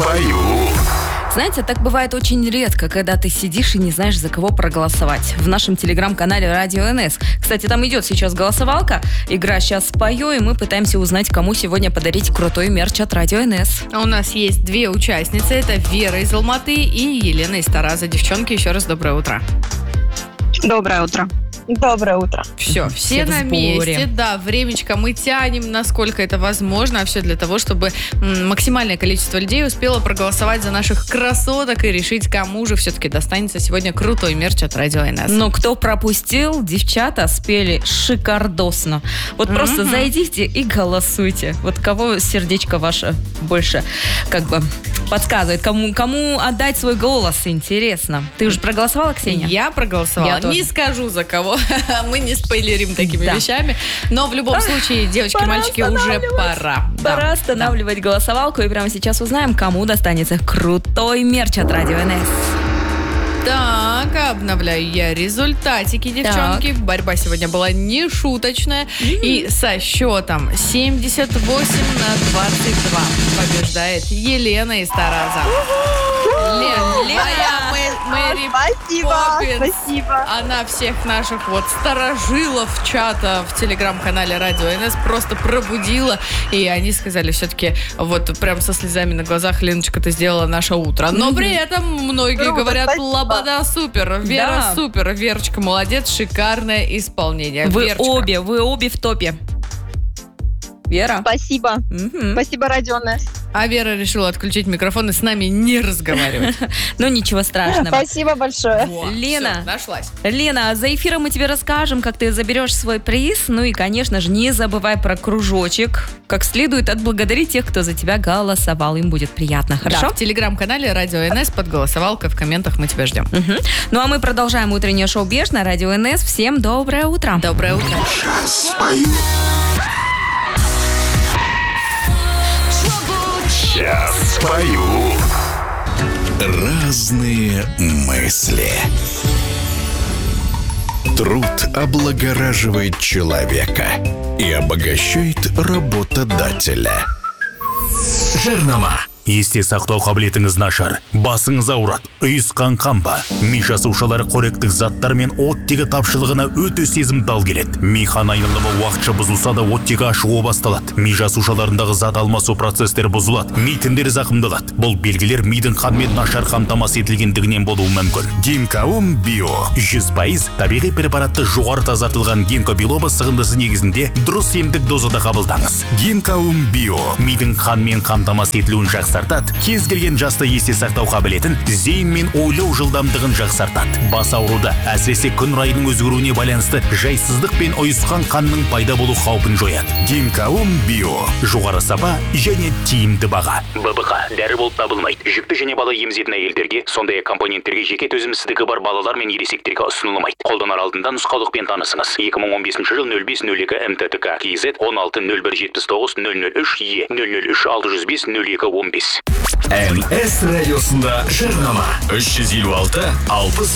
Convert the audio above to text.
спою. Знаете, так бывает очень редко, когда ты сидишь и не знаешь, за кого проголосовать. В нашем телеграм-канале Радио НС. Кстати, там идет сейчас голосовалка. Игра «Сейчас спою», и мы пытаемся узнать, кому сегодня подарить крутой мерч от Радио НС. У нас есть две участницы. Это Вера из Алматы и Елена из Тараза. Девчонки, еще раз доброе утро. Доброе утро. Доброе утро. Все Все в на сборе. месте. Да, времечко мы тянем, насколько это возможно. А все для того, чтобы максимальное количество людей успело проголосовать за наших красоток и решить, кому же все-таки достанется сегодня крутой мерч от Радио НС. Но кто пропустил, девчата спели шикардосно. Вот просто зайдите и голосуйте. Вот кого сердечко ваше больше как бы подсказывает, кому отдать свой голос, интересно. Ты уже проголосовала, Ксения? Я проголосовала. Я тоже. Не скажу за кого. Мы не спойлерим такими вещами. Но в любом случае, девочки, Пора мальчики, уже пора. Пора останавливать голосовалку, и прямо сейчас узнаем, кому достанется крутой мерч от Радио НС. Так, обновляю я результатики, девчонки. Борьба сегодня была не шуточная. И со счетом 78-22 побеждает Елена из Тараза. Лена, Мэри Поппинс. Спасибо. Она всех наших сторожилов чата в телеграм-канале Радио НС просто пробудила. И они сказали, все-таки прям со слезами на глазах: Леночка, ты сделала наше утро. Но при этом многие говорят: Лобода супер, Вера супер, Верочка молодец, шикарное исполнение. Вы обе в топе. Вера? Спасибо. Спасибо, Радио НС. А Вера решила отключить микрофон и с нами не разговаривать. Ну, ничего страшного. Спасибо большое. Лена. Всё, нашлась. Лена, за эфиром мы тебе расскажем, как ты заберешь свой приз. Ну и, конечно же, не забывай про кружочек. Как следует отблагодарить тех, кто за тебя голосовал. Им будет приятно, хорошо? Да, в телеграм-канале Радио НС под голосовалкой в комментах мы тебя ждем. Ну а мы продолжаем утреннее шоу «Беж» на Радио НС. Всем доброе утро. Доброе утро. Сейчас спою. Сейчас спою. Разные мысли. Труд облагораживает человека и обогащает работодателя. Жарнама. Есте сақтау қабілетіңіз нашар, басыңыз ауырады, ұйысқан қанба. Ми жасушалары қоректік заттар мен оттегі тапшылығына өте сезімтал келеді. Михан айналымы уақытша бұзылса да оттегі ашуы басталады. Ми жасушаларындағы зат алмасу процестері бұзылады. Ми тіндері зақымдалады. Бұл белгілер мидың қанмен нашар қамтамасыз етілгендігінен болуы мүмкін. Гинкаум био 100% табиғи препаратты жоғары тазартылған гинко билоба сығындысы негізінде дұрыс емдік дозада қабылдаңыз. Гинкаум био мидың қанмен қамтамасыз етілуін жақсартады, кез келген жаста есте сақтау қабілетін, зейін мен ойлау жылдамдығын жақсартады. Бас ауруды, әсіресе күн райының өзгеруіне байланысты жайсыздық пен ұйысқан қанның пайда болу қаупін жояды. Гинкаум био жоғары сапа және тиімді баға. ББХ дәрі болып табылмайды. Жүкті және бала емізетін әйелдерге, сондай-ақ компоненттерге жеке төзімсіздігі бар балалар мен ересектерге ұсынылмайды. Қолданар алдында нұсқаулықпен танысыңыз. 2015 жыл 0502 МТТК KZ 160179 003 Е 003 605 0215. НС радиосында жарнама. 356 60